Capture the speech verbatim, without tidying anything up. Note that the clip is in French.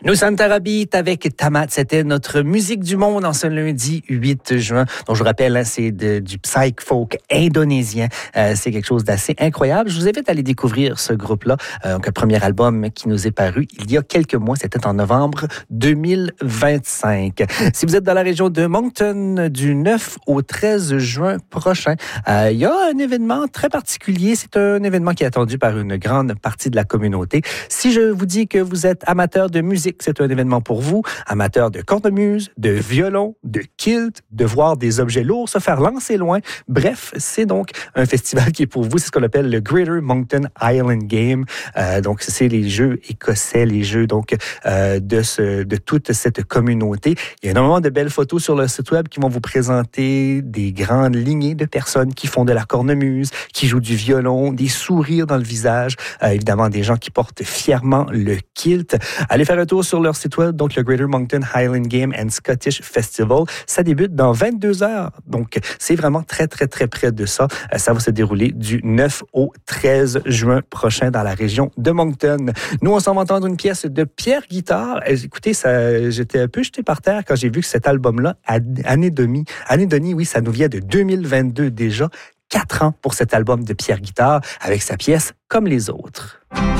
Nous sommes Tarabit avec Tamat. C'était notre musique du monde en ce lundi huit juin. Donc, je vous rappelle, hein, c'est de, du psych folk indonésien. Euh, c'est quelque chose d'assez incroyable. Je vous invite à aller découvrir ce groupe-là. Euh, donc, un premier album qui nous est paru il y a quelques mois. C'était en novembre deux mille vingt-cinq. Si vous êtes dans la région de Moncton du neuf au treize juin prochain, euh, il y a un événement très particulier. C'est un événement qui est attendu par une grande partie de la communauté. Si je vous dis que vous êtes amateur de musique, c'est un événement pour vous, amateur de cornemuse, de violon, de kilt, de voir des objets lourds se faire lancer loin. Bref, c'est donc un festival qui est pour vous. C'est ce qu'on appelle le Greater Moncton Island Game. Euh, donc, c'est les jeux écossais, les jeux donc euh, de, ce, de toute cette communauté. Il y a énormément de belles photos sur le site web qui vont vous présenter des grandes lignées de personnes qui font de la cornemuse, qui jouent du violon, des sourires dans le visage, euh, évidemment des gens qui portent fièrement le kilt. Allez faire un tour sur leur site web, donc le Greater Moncton Highland Game and Scottish Festival. Ça débute dans vingt-deux heures, donc c'est vraiment très, très, très près de ça. Ça va se dérouler du neuf au treize juin prochain dans la région de Moncton. Nous, on s'en va entendre une pièce de Pierre Guitare. Écoutez, ça, j'étais un peu jeté par terre quand j'ai vu que cet album-là, Anédonie, Anédonie, oui, ça nous vient de deux mille vingt-deux déjà. Quatre ans pour cet album de Pierre Guitare avec sa pièce « Comme les autres ».